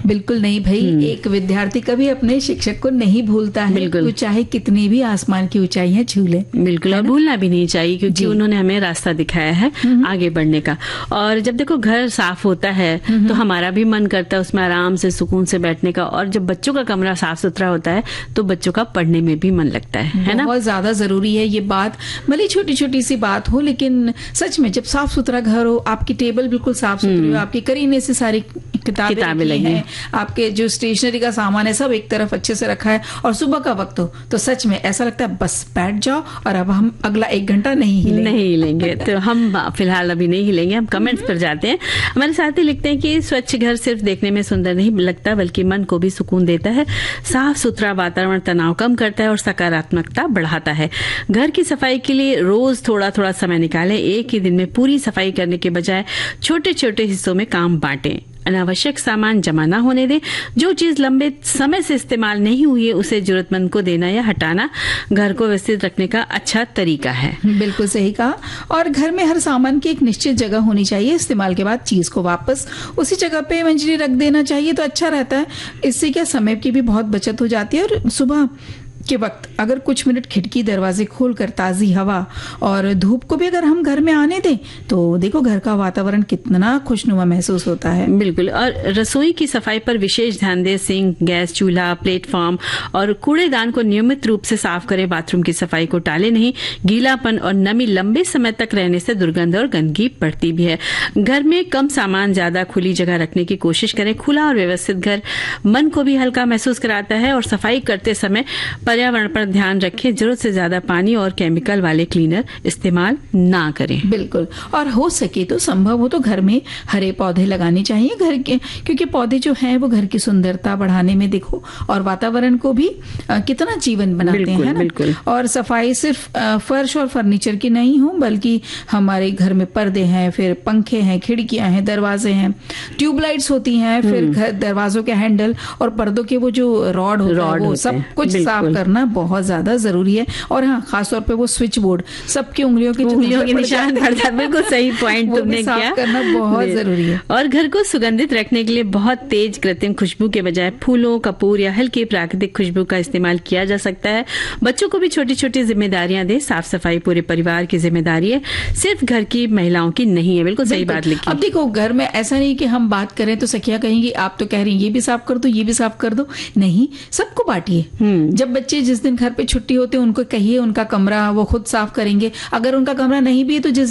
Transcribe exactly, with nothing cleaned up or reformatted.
बिल्कुल नहीं भाई, एक विद्यार्थी कभी अपने शिक्षक को नहीं भूलता है, तो चाहे कितनी भी आसमान की ऊंचाइयां छू ले। बिल्कुल, और भूलना भी नहीं चाहिए, क्योंकि उन्होंने हमें रास्ता दिखाया है आगे बढ़ने का। और जब देखो घर साफ होता है तो हमारा भी मन करता है उसमें आराम से सुकून से बैठने का, और जब बच्चों का कमरा साफ सुथरा होता है तो बच्चों का पढ़ने में भी मन लगता है, है ना? बहुत ज्यादा जरूरी है ये बात, भले छोटी छोटी सी बात हो, लेकिन सच में जब साफ सुथरा घर हो, आपकी टेबल बिल्कुल साफ सुथरी हो, आपकी करीने से सारी किताबें किताबें लगी हैं, आपके जो स्टेशनरी का सामान है सब एक तरफ अच्छे से रखा है, और सुबह का वक्त हो तो सच में ऐसा लगता है बस बैठ जाओ और अब हम अगला एक घंटा नहीं हिलेंगे। नहीं हिलेंगे तो हम फिलहाल अभी नहीं हिलेंगे। हम कमेंट्स पर जाते हैं। हमारे साथी लिखते हैं कि स्वच्छ घर सिर्फ देखने में सुंदर नहीं लगता, बल्कि मन को भी सुकून देता है। साफ सुथरा वातावरण तनाव कम करता है और सकारात्मकता बढ़ाता है। घर की सफाई के लिए रोज थोड़ा थोड़ा समय निकालें। एक ही दिन में पूरी सफाई करने के बजाय छोटे छोटे हिस्सों में काम बांटें। अनावश्यक सामान जमा न होने दें। जो चीज लंबे समय से इस्तेमाल नहीं हुई है उसे जरूरतमंद को देना या हटाना घर को व्यवस्थित रखने का अच्छा तरीका है। बिल्कुल सही कहा। और घर में हर सामान की एक निश्चित जगह होनी चाहिए। इस्तेमाल के बाद चीज को वापस उसी जगह पे मंजरी रख देना चाहिए तो अच्छा रहता है। इससे क्या समय की भी बहुत बचत हो जाती है। और सुबह के वक्त अगर कुछ मिनट खिड़की दरवाजे खोलकर ताजी हवा और धूप को भी अगर हम घर में आने दें तो देखो घर का वातावरण कितना खुशनुमा महसूस होता है। बिल्कुल। और रसोई की सफाई पर विशेष ध्यान दें। सिंक, गैस चूल्हा, प्लेटफॉर्म और कूड़ेदान को नियमित रूप से साफ करें। बाथरूम की सफाई को टालें नहीं। गीलापन और नमी लंबे समय तक रहने से दुर्गंध और गंदगी बढ़ती भी है। घर में कम सामान, ज्यादा खुली जगह रखने की कोशिश करें। खुला और व्यवस्थित घर मन को भी हल्का महसूस कराता है। और सफाई करते समय पर्यावरण पर ध्यान रखें। जरूरत से ज्यादा पानी और केमिकल वाले क्लीनर इस्तेमाल ना करें। बिल्कुल। और हो सके तो संभव हो तो घर में हरे पौधे लगाने चाहिए घर के, क्योंकि पौधे जो हैं वो घर की सुंदरता बढ़ाने में देखो और वातावरण को भी आ, कितना जीवन बनाते हैं ना। बिल्कुल। और सफाई सिर्फ आ, फर्श और फर्नीचर की नहीं हो, बल्कि हमारे घर में पर्दे हैं, फिर पंखे हैं, खिड़कियां हैं, दरवाजे हैं, ट्यूबलाइट्स होती हैं, फिर घर दरवाजों के हैंडल और पर्दों के वो जो रॉड होता है वो सब कुछ साफ करना बहुत ज्यादा जरूरी है। और हाँ, खासतौर पे वो स्विच बोर्ड सबकी उंगलियों के उंगलियों के निशान पड़ता है। बिल्कुल सही पॉइंट तुमने किया। करना बहुत जरूरी है। और घर को सुगंधित रखने के लिए बहुत तेज कृत्रिम खुशबू के बजाय फूलों, कपूर या हल्की प्राकृतिक खुशबू का इस्तेमाल किया जा सकता है। बच्चों को भी छोटी छोटी जिम्मेदारियां दें। साफ सफाई पूरे परिवार की जिम्मेदारी है, सिर्फ घर की महिलाओं की नहीं है। बिल्कुल सही बात लिखी। अब देखो घर में ऐसा नहीं कि हम बात करें तो सखिया कहेंगी आप तो कह रही ये भी साफ कर दो, ये भी साफ कर दो। नहीं, सबको बांटिए। जब बच्चे जिस दिन घर पे छुट्टी होते हैं उनको कहिए उनका कमरा वो खुद साफ करेंगे। अगर उनका कमरा नहीं भी है तो जिस